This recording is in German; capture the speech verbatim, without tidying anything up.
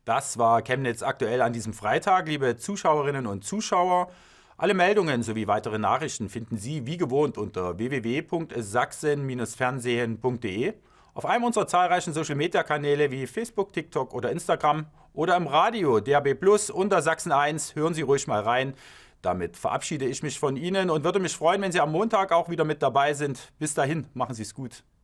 Das war Chemnitz aktuell an diesem Freitag, liebe Zuschauerinnen und Zuschauer. Alle Meldungen sowie weitere Nachrichten finden Sie wie gewohnt unter w w w punkt sachsen fernsehen punkt de, auf einem unserer zahlreichen Social-Media-Kanäle wie Facebook, TikTok oder Instagram oder im Radio D A B Plus unter Sachsen eins. Hören Sie ruhig mal rein. Damit verabschiede ich mich von Ihnen und würde mich freuen, wenn Sie am Montag auch wieder mit dabei sind. Bis dahin, machen Sie es gut.